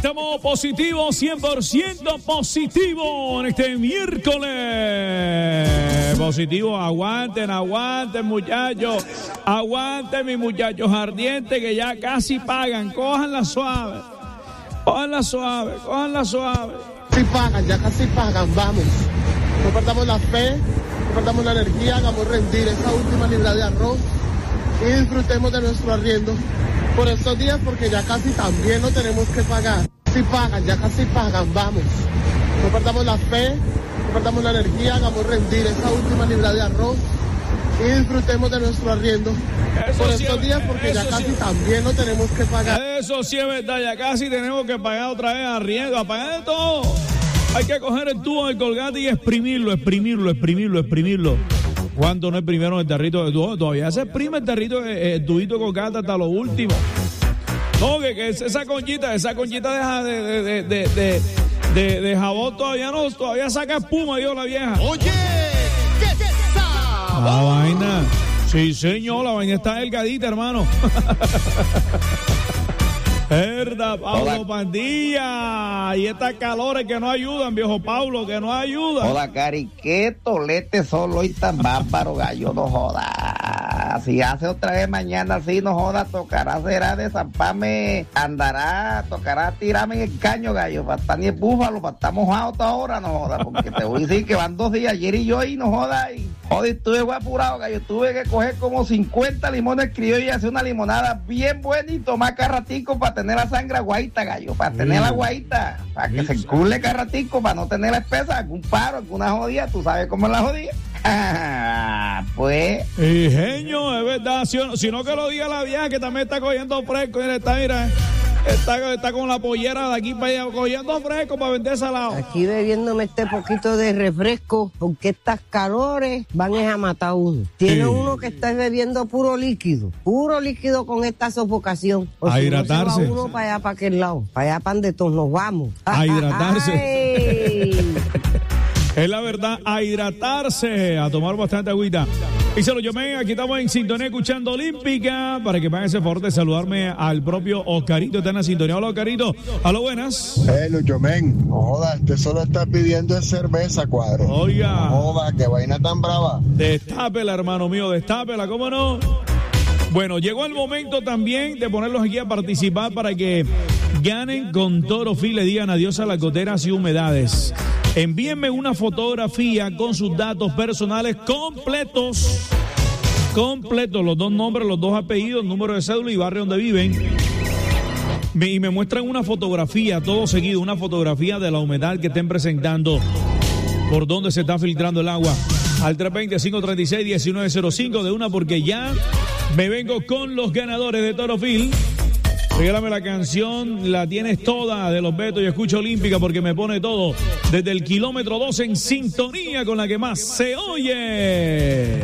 Estamos positivos, 100% positivo en este miércoles. Positivo, aguanten, muchachos. Aguanten, mis muchachos ardientes que ya casi pagan. Cójanla suave. Sí pagan, ya casi pagan, vamos. No perdamos la fe, no perdamos la energía, hagamos rendir esa última libra de arroz y disfrutemos de nuestro arriendo por estos días porque ya casi también lo tenemos que pagar. Sí pagan, ya casi pagan, vamos. No perdamos la fe, no perdamos la energía, hagamos rendir esa última libra de arroz y disfrutemos de nuestro arriendo por estos días porque ya casi también lo tenemos que pagar. Eso sí es verdad, ya casi tenemos que pagar otra vez arriendo, a pagar de todo. Hay que coger el tubo del Colgate y exprimirlo. ¿Cuánto no exprimieron el tarrito de tubo? Todavía se exprime el tarrito, el tubito de Colgate hasta lo último. No, que esa conchita de jabón todavía saca espuma, Dios, la vieja. Oye, ¿qué sabor? La vaina. Sí, señor, la vaina está delgadita, hermano. Verdad, Pablo Pandilla. Y estas calores que no ayudan, viejo Pablo, que no ayudan. Joda, Cari, qué tolete solo y tan bárbaro, gallo, no joda. Si hace otra vez mañana, sí, no joda, tocará, será desamparme, andará, tocará tirarme en el caño, gallo, para estar ni el búfalo, para estar mojado hasta ahora, no joda, porque te voy a decir que van 2 días, ayer y yo ahí, no joda, y joder, estuve apurado, gallo, tuve que coger como 50 limones criollos y hacer una limonada bien buena y tomar carratico para tener la sangre aguadita, gallo, para tener la aguadita, para que se cule carratico, para no tener la espesa, algún paro, alguna jodida, tú sabes cómo es la jodida. Pues. Ingenio, es verdad, si no que lo diga la vieja que también está cogiendo fresco, mira, está con la pollera de aquí para allá, cogiendo fresco para vender salado. Aquí bebiéndome este poquito de refresco, porque estas calores van a matar a uno. Tiene uno que está bebiendo puro líquido con esta sofocación. O a si hidratarse. No se va uno para allá, para aquel lado, para allá, para donde todos nos vamos. A hidratarse. Ay. Es la verdad, a hidratarse, a tomar bastante agüita. Y se lo llamé, aquí estamos en sintonía escuchando Olímpica, para que pasen ese favor de saludarme al propio Oscarito, está en la sintonía. Hola, Oscarito, aló, buenas. Lucho Men, no joda, usted solo está pidiendo cerveza, cuadro. Oiga. No joda, qué vaina tan brava. Destápela, hermano mío, destápela, ¿cómo no? Bueno, llegó el momento también de ponerlos aquí a participar para que ganen con Torofil, le digan adiós a las goteras y humedades. Envíenme una fotografía con sus datos personales completos, los 2 nombres, los 2 apellidos, número de cédula y barrio donde viven. Y me muestran una fotografía, todo seguido, una fotografía de la humedad que estén presentando, por donde se está filtrando el agua. Al 320-536-1905 de una, porque ya me vengo con los ganadores de Torofil. Regálame la canción, la tienes toda de los Betos y escucho Olímpica porque me pone todo desde el kilómetro 2 en sintonía con la que más se oye.